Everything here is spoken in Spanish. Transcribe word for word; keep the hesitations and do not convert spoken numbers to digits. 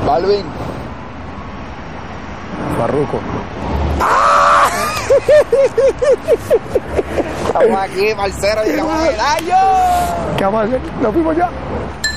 Balvin. Farruko. Estamos aquí, parcero, y llegamos a Medallo. ¿Qué vamos a hacer? Nos fuimos ya.